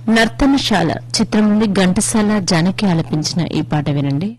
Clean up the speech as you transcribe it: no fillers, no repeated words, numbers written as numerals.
నర్తనశాల చిత్రం నుండి ఘంటసాల జానకి ఆలపించిన ఈ పాట వినండి.